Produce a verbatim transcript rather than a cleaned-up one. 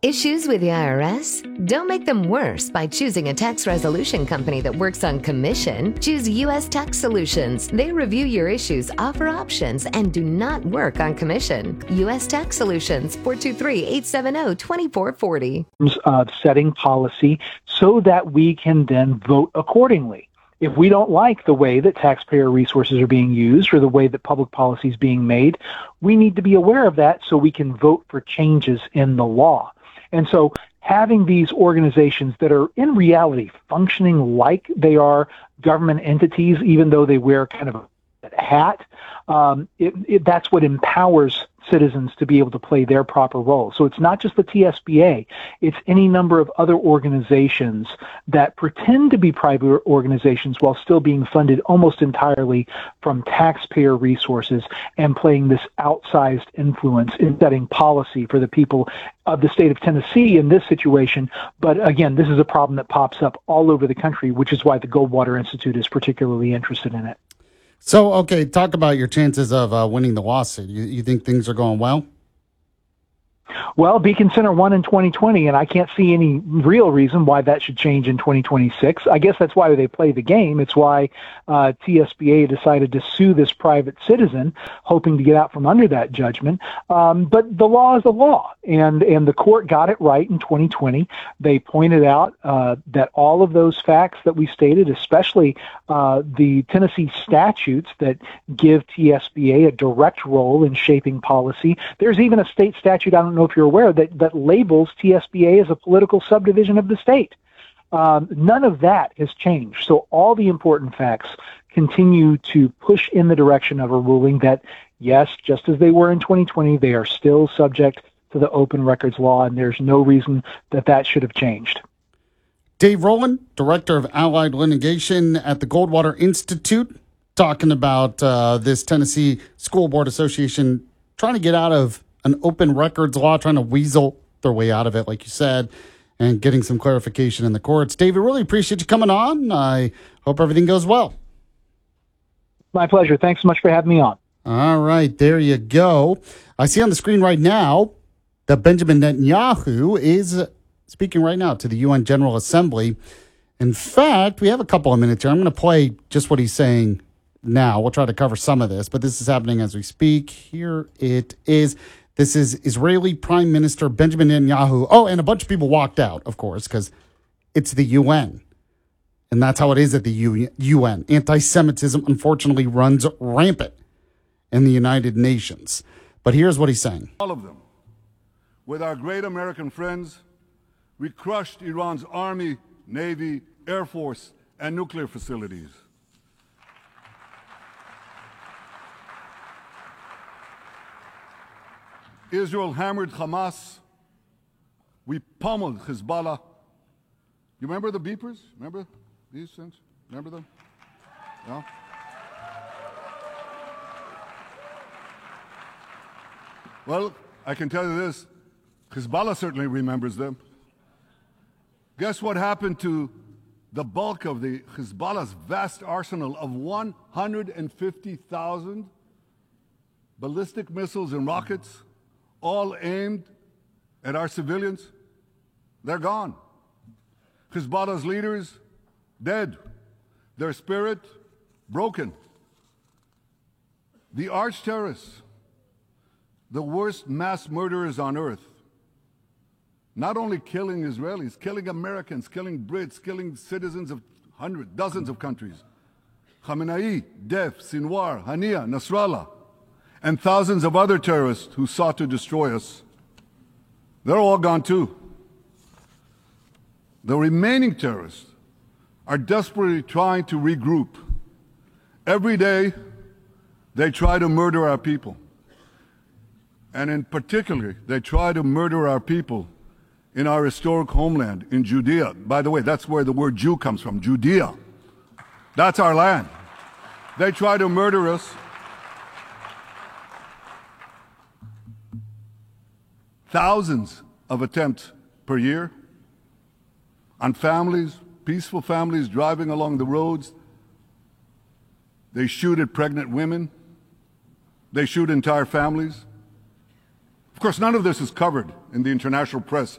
Issues with the I R S? Don't make them worse by choosing a tax resolution company that works on commission. Choose U S Tax Solutions. They review your issues, offer options, and do not work on commission. U S Tax Solutions, four two three, eight seven zero, two four four zero. Of setting policy so that we can then vote accordingly. If we don't like the way that taxpayer resources are being used or the way that public policy is being made, we need to be aware of that so we can vote for changes in the law. And so having these organizations that are in reality functioning like they are government entities, even though they wear kind of a hat, um, it, it, that's what empowers citizens to be able to play their proper role. So it's not just the T S B A, it's any number of other organizations that pretend to be private organizations while still being funded almost entirely from taxpayer resources and playing this outsized influence in setting policy for the people of the state of Tennessee in this situation. But again, this is a problem that pops up all over the country, which is why the Goldwater Institute is particularly interested in it. So, okay, talk about your chances of uh, winning the lawsuit. You, you think things are going well? Well, Beacon Center won in twenty twenty, and I can't see any real reason why that should change in twenty twenty-six. I guess that's why they play the game. It's why uh, T S B A decided to sue this private citizen, hoping to get out from under that judgment. Um, but the law is the law, and, and the court got it right in twenty twenty. They pointed out uh, that all of those facts that we stated, especially uh, the Tennessee statutes that give T S B A a direct role in shaping policy. There's even a state statute, I don't know if you're aware, that, that labels T S B A as a political subdivision of the state. Um, none of that has changed. So all the important facts continue to push in the direction of a ruling that, yes, just as they were in twenty twenty, they are still subject to the open records law, and there's no reason that that should have changed. Dave Rowland, Director of Allied Litigation at the Goldwater Institute, talking about uh, this Tennessee School Board Association trying to get out of an open records law, trying to weasel their way out of it, like you said, and getting some clarification in the courts. David, really appreciate you coming on. I hope everything goes well. My pleasure. Thanks so much for having me on. All right, there you go. I see on the screen right now that Benjamin Netanyahu is speaking right now to the U N General Assembly. In fact, we have a couple of minutes here. I'm going to play just what he's saying now. We'll try to cover some of this, but this is happening as we speak. Here it is. This is Israeli Prime Minister Benjamin Netanyahu. Oh, and a bunch of people walked out, of course, because it's the U N. And that's how it is at the U N. Anti-Semitism, unfortunately, runs rampant in the United Nations. But here's what he's saying. All of them. With our great American friends, we crushed Iran's army, navy, air force, and nuclear facilities. Israel hammered Hamas. We pummeled Hezbollah. You remember the beepers? Remember these things? Remember them? Yeah? Well, I can tell you this. Hezbollah certainly remembers them. Guess what happened to the bulk of the Hezbollah's vast arsenal of one hundred fifty thousand ballistic missiles and rockets, all aimed at our civilians? They're gone. Hezbollah's leaders, dead. Their spirit, broken. The arch terrorists, the worst mass murderers on earth, not only killing Israelis, killing Americans, killing Brits, killing citizens of hundreds, dozens of countries. Khamenei, Deif, Sinwar, Hania, Nasrallah, and thousands of other terrorists who sought to destroy us. They're all gone too. The remaining terrorists are desperately trying to regroup. Every day, they try to murder our people. And in particular, they try to murder our people in our historic homeland, in Judea. By the way, that's where the word Jew comes from, Judea. That's our land. They try to murder us. Thousands of attempts per year on families, peaceful families driving along the roads. They shoot at pregnant women. They shoot entire families. Of course, none of this is covered in the international press